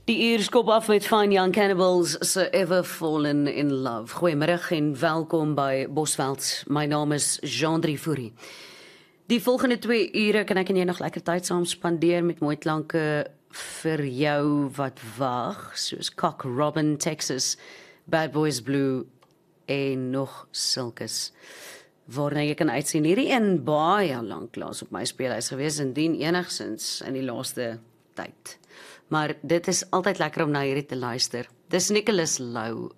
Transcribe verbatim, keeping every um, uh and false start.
Die uur skop af met Fine Young Cannibals se Ever Fallen in Love. Goeiemiddag en welkom by Bosveld. My naam is Jean-Drie Fourie. Die volgende twee ure kan ek en jy nog lekker tyd saam spandeer met mooi klanke vir jou wat wag, soos Cock Robin, Texas, Bad Boys Blue en nog sulkes. Waarna jy kan uitsien hierdie een baie lanklaas op my speelhuis gewees, indien enigstens in die laaste tyd. Maar dit is altyd lekker om na hierdie te luister. Dis Nicholas Lou